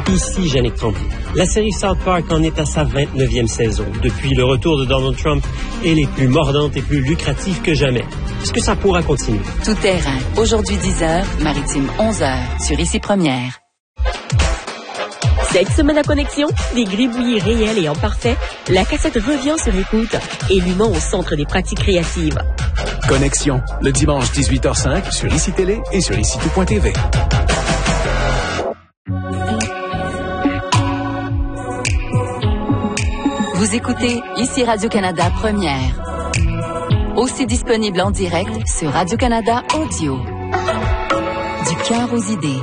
Ici Yannick Tremblay. La série South Park en est à sa 29e saison. Depuis le retour de Donald Trump, elle est plus mordante et plus lucrative que jamais. Est-ce que ça pourra continuer? Tout terrain. Aujourd'hui 10h, Maritime 11h, sur Ici Première. Cette semaine à Connexion, des gribouillis réels et en parfait, la cassette revient sur écoute et l'humain au centre des pratiques créatives. Connexion, le dimanche 18h05 sur ICI Télé et sur ICI.tv. Vous écoutez Ici Radio-Canada Première. Aussi disponible en direct sur Radio-Canada Audio. Du cœur aux idées.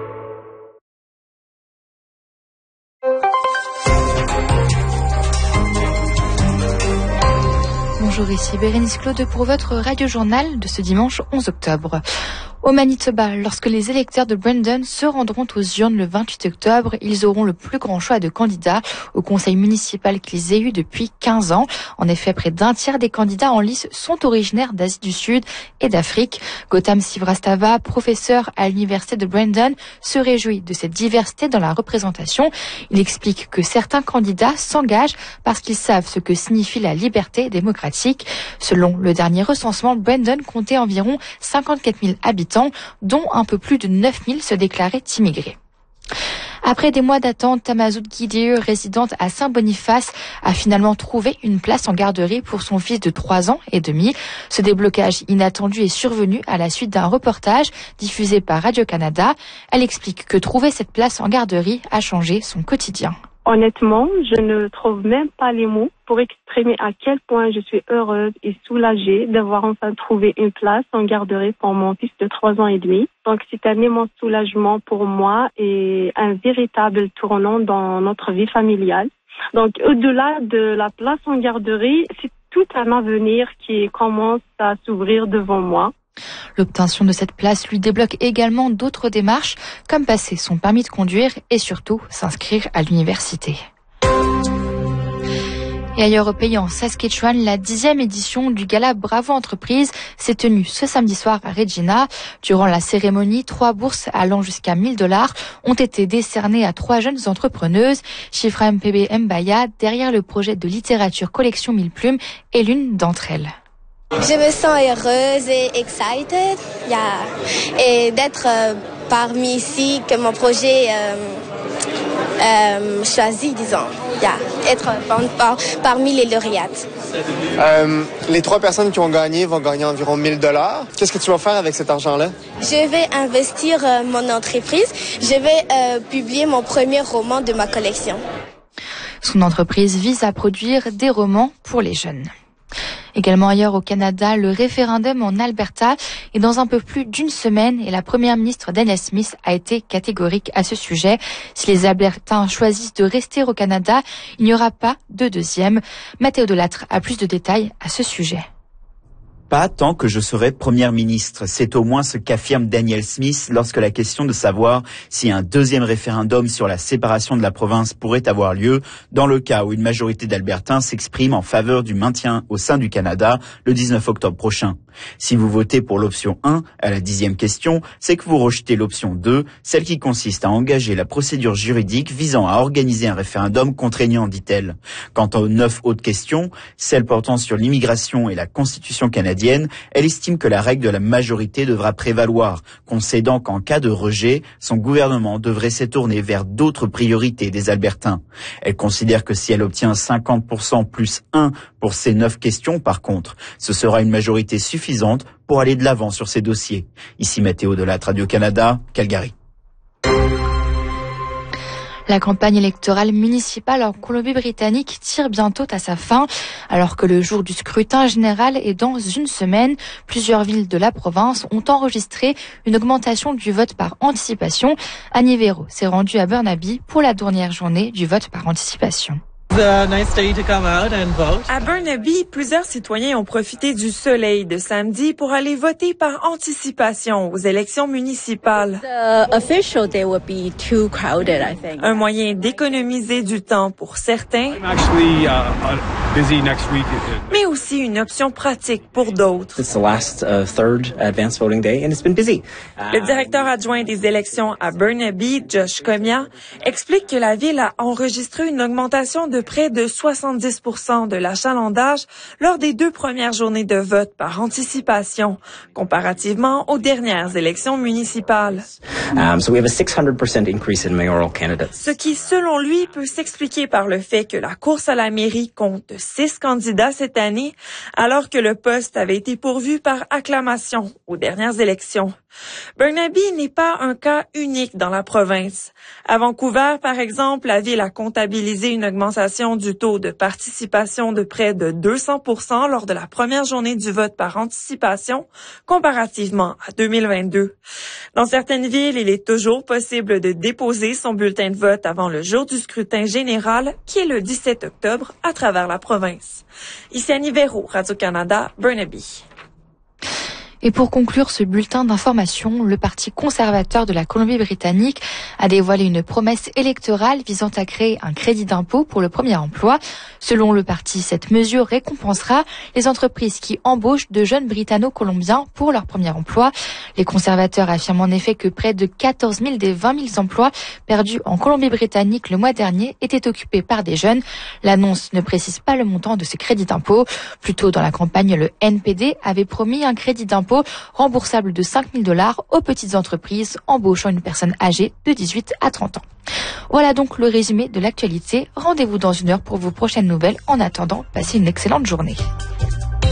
Bonjour, ici Bérénice Claude pour votre radio-journal de ce dimanche 11 octobre. Au Manitoba, lorsque les électeurs de Brandon se rendront aux urnes le 28 octobre, ils auront le plus grand choix de candidats au conseil municipal qu'ils aient eu depuis 15 ans. En effet, près d'un tiers des candidats en lice sont originaires d'Asie du Sud et d'Afrique. Gautam Sivrastava, professeur à l'université de Brandon, se réjouit de cette diversité dans la représentation. Il explique que certains candidats s'engagent parce qu'ils savent ce que signifie la liberté démocratique. Selon le dernier recensement, Brandon comptait environ 54 000 habitants, dont un peu plus de 9 000 se déclaraient immigrés. Après des mois d'attente, Tamazout Guidieu, résidente à Saint-Boniface, a finalement trouvé une place en garderie pour son fils de 3 ans et demi. Ce déblocage inattendu est survenu à la suite d'un reportage diffusé par Radio-Canada. Elle explique que trouver cette place en garderie a changé son quotidien. Honnêtement, je ne trouve même pas les mots pour exprimer à quel point je suis heureuse et soulagée d'avoir enfin trouvé une place en garderie pour mon fils de 3 ans et demi. Donc c'est un immense soulagement pour moi et un véritable tournant dans notre vie familiale. Donc au-delà de la place en garderie, c'est tout un avenir qui commence à s'ouvrir devant moi. L'obtention de cette place lui débloque également d'autres démarches, comme passer son permis de conduire et surtout s'inscrire à l'université. Et ailleurs au pays, en Saskatchewan, la 10e édition du gala Bravo Entreprise s'est tenue ce samedi soir à Regina. Durant la cérémonie, 3 bourses allant jusqu'à $1,000 ont été décernées à 3 jeunes entrepreneuses. Shifra MPB Mbaya, derrière le projet de littérature collection 1000 plumes, est l'une d'entre elles. Je me sens heureuse et excited, et d'être parmi ici que mon projet choisi, disons, être parmi les lauréates. Les 3 personnes qui ont gagné vont gagner environ $1,000. Qu'est-ce que tu vas faire avec cet argent-là? Je vais investir mon entreprise. Je vais publier mon premier roman de ma collection. Son entreprise vise à produire des romans pour les jeunes. Également ailleurs au Canada, le référendum en Alberta est dans un peu plus d'une semaine et la première ministre Danielle Smith a été catégorique à ce sujet. Si les Albertains choisissent de rester au Canada, il n'y aura pas de deuxième. Mathéo Delattre a plus de détails à ce sujet. Pas tant que je serai première ministre. C'est au moins ce qu'affirme Danielle Smith lorsque la question de savoir si un deuxième référendum sur la séparation de la province pourrait avoir lieu dans le cas où une majorité d'Albertains s'exprime en faveur du maintien au sein du Canada le 19 octobre prochain. Si vous votez pour l'option 1 à la 10e question, c'est que vous rejetez l'option 2, celle qui consiste à engager la procédure juridique visant à organiser un référendum contraignant, dit-elle. Quant aux 9 autres questions, celles portant sur l'immigration et la Constitution canadienne, elle estime que la règle de la majorité devra prévaloir, concédant qu'en cas de rejet, son gouvernement devrait se tourner vers d'autres priorités des Albertains. Elle considère que si elle obtient 50% plus 1 pour ces 9 questions, par contre, ce sera une majorité suffisante pour aller de l'avant sur ces dossiers. Ici Mathéo Delattre, Radio-Canada, Calgary. La campagne électorale municipale en Colombie-Britannique tire bientôt à sa fin. Alors que le jour du scrutin général est dans une semaine, plusieurs villes de la province ont enregistré une augmentation du vote par anticipation. Annie Véro s'est rendue à Burnaby pour la dernière journée du vote par anticipation. À Burnaby, plusieurs citoyens ont profité du soleil de samedi pour aller voter par anticipation aux élections municipales. Un moyen d'économiser du temps pour certains. mais aussi une option pratique pour d'autres. It's the last third advanced voting day and it's been busy. Le directeur adjoint des élections à Burnaby, Josh Comia, explique que la ville a enregistré une augmentation de près de 70% de l'achalandage lors des 2 premières journées de vote par anticipation, comparativement aux dernières élections municipales. So we have a 600% increase in mayoral candidates. Ce qui, selon lui, peut s'expliquer par le fait que la course à la mairie compte 6 candidats cette année, alors que le poste avait été pourvu par acclamation aux dernières élections. Burnaby n'est pas un cas unique dans la province. À Vancouver, par exemple, la ville a comptabilisé une augmentation du taux de participation de près de 200% lors de la première journée du vote par anticipation, comparativement à 2022. Dans certaines villes, il est toujours possible de déposer son bulletin de vote avant le jour du scrutin général, qui est le 17 octobre, à travers la province. Ici Annie Véro, Radio-Canada, Burnaby. Et pour conclure ce bulletin d'information, le Parti conservateur de la Colombie-Britannique a dévoilé une promesse électorale visant à créer un crédit d'impôt pour le premier emploi. Selon le parti, cette mesure récompensera les entreprises qui embauchent de jeunes Britanno-Colombiens pour leur premier emploi. Les conservateurs affirment en effet que près de 14 000 des 20 000 emplois perdus en Colombie-Britannique le mois dernier étaient occupés par des jeunes. L'annonce ne précise pas le montant de ce crédit d'impôt. Plus tôt dans la campagne, le NPD avait promis un crédit d'impôt remboursable de $5 000 aux petites entreprises embauchant une personne âgée de 18 à 30 ans. Voilà donc le résumé de l'actualité. Rendez-vous dans 1 heure pour vos prochaines nouvelles. En attendant, passez une excellente journée.